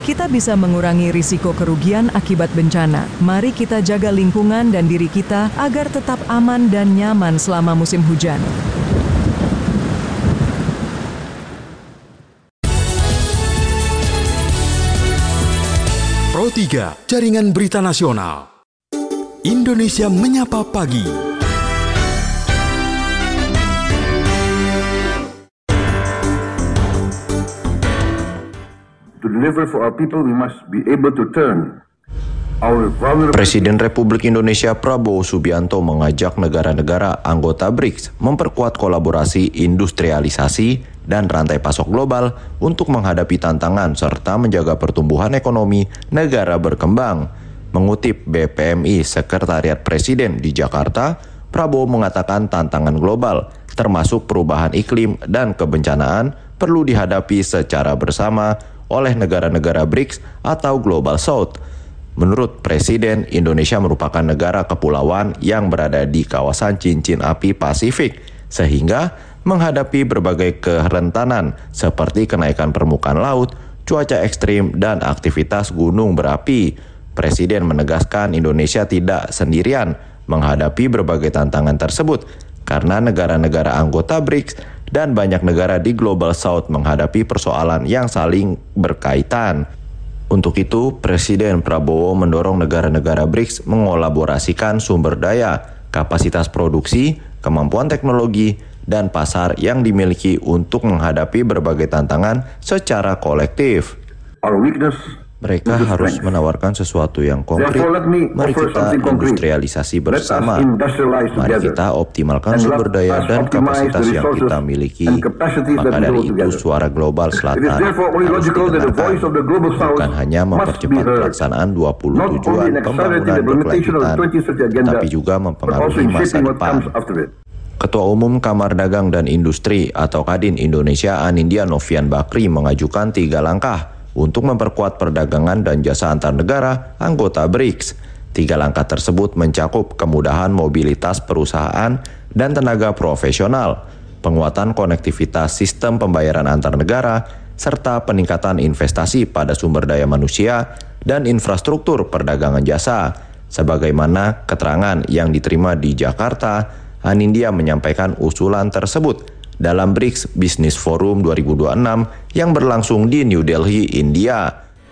Kita bisa mengurangi risiko kerugian akibat bencana. Mari kita jaga lingkungan dan diri kita agar tetap aman dan nyaman selama musim hujan. Pro 3, Jaringan Berita Nasional. Indonesia Menyapa Pagi. To deliver for our people, we must be able to turn our vulnerable... Presiden Republik Indonesia Prabowo Subianto mengajak negara-negara anggota BRICS memperkuat kolaborasi industrialisasi dan rantai pasok global untuk menghadapi tantangan serta menjaga pertumbuhan ekonomi negara berkembang. Mengutip BPMI Sekretariat Presiden di Jakarta, Prabowo mengatakan tantangan global, termasuk perubahan iklim dan kebencanaan, perlu dihadapi secara bersama oleh negara-negara BRICS atau Global South. Menurut Presiden, Indonesia merupakan negara kepulauan yang berada di kawasan cincin api Pasifik, sehingga menghadapi berbagai kerentanan seperti kenaikan permukaan laut, cuaca ekstrim, dan aktivitas gunung berapi. Presiden menegaskan Indonesia tidak sendirian menghadapi berbagai tantangan tersebut, karena negara-negara anggota BRICS dan banyak negara di Global South menghadapi persoalan yang saling berkaitan. Untuk itu, Presiden Prabowo mendorong negara-negara BRICS mengolaborasikan sumber daya, kapasitas produksi, kemampuan teknologi, dan pasar yang dimiliki untuk menghadapi berbagai tantangan secara kolektif. Our weakness. Mereka harus menawarkan sesuatu yang konkret. Mari kita industrialisasi bersama. Mari kita optimalkan sumber daya dan kapasitas yang kita miliki. Maka dari itu suara global selatan harus didengarkan. Bukan hanya mempercepat pelaksanaan 20 tujuan pembangunan berkelanjutan, tapi juga mempengaruhi masa depan. Ketua Umum Kamar Dagang dan Industri atau Kadin Indonesia Anindya Novian Bakri mengajukan 3 langkah untuk memperkuat perdagangan dan jasa antar negara anggota BRICS. 3 langkah tersebut mencakup kemudahan mobilitas perusahaan dan tenaga profesional, penguatan konektivitas sistem pembayaran antar negara, serta peningkatan investasi pada sumber daya manusia dan infrastruktur perdagangan jasa. Sebagaimana keterangan yang diterima di Jakarta, Anindya menyampaikan usulan tersebut dalam BRICS Business Forum 2026 yang berlangsung di New Delhi, India.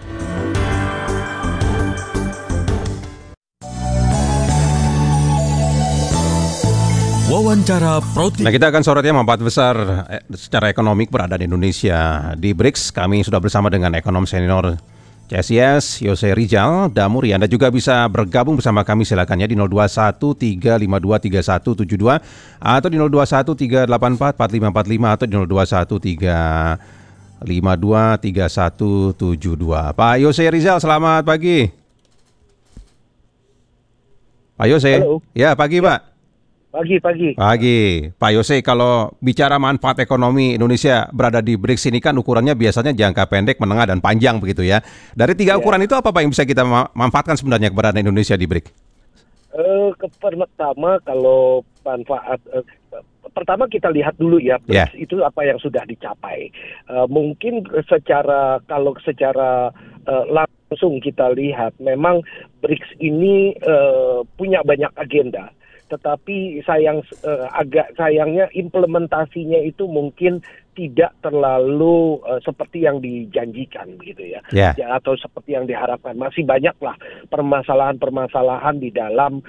Wawancara Pro 3. Nah, kita akan sorotnya 4 besar secara ekonomi keberadaan Indonesia di BRICS. Kami sudah bersama dengan ekonom senior CSIS, Yose Rizal Damuri. Anda juga bisa bergabung bersama kami, silakan ya di 0213523172 atau di 0213844545 atau di 0213523172. Pak Yose Rizal, selamat pagi. Pak Yose. Halo. Ya, pagi Pak. Pagi. Pak Yose, kalau bicara manfaat ekonomi Indonesia berada di BRICS ini kan ukurannya biasanya jangka pendek, menengah, dan panjang begitu ya. Dari 3 ukuran itu apa Pak yang bisa kita manfaatkan sebenarnya keberadaan Indonesia di BRICS? Pertama, kalau manfaat pertama kita lihat dulu ya BRICS itu apa yang sudah dicapai. Mungkin secara langsung kita lihat memang BRICS ini punya banyak agenda. Tetapi agak sayangnya implementasinya itu mungkin tidak terlalu seperti yang dijanjikan begitu ya. Atau seperti yang diharapkan. Masih banyaklah permasalahan-permasalahan di dalam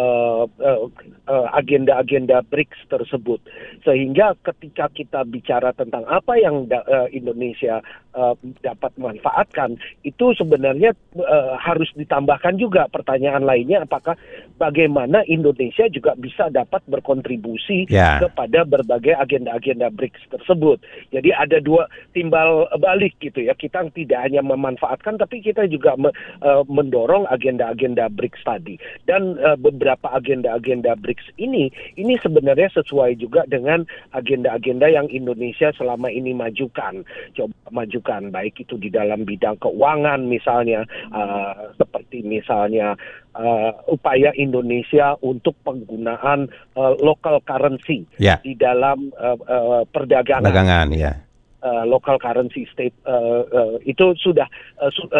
agenda-agenda BRICS tersebut. Sehingga ketika kita bicara tentang apa yang Indonesia dapat manfaatkan, itu sebenarnya harus ditambahkan juga pertanyaan lainnya, apakah bagaimana Indonesia juga bisa dapat berkontribusi kepada berbagai agenda-agenda BRICS tersebut. Jadi ada 2 timbal balik gitu ya. Kita tidak hanya memanfaatkan, tapi kita juga mendorong agenda-agenda BRICS tadi. Dan beberapa agenda-agenda BRICS ini sebenarnya sesuai juga dengan agenda-agenda yang Indonesia selama ini majukan, baik itu di dalam bidang keuangan misalnya, seperti misalnya upaya Indonesia untuk penggunaan local currency di dalam perdagangan. local currency state itu sudah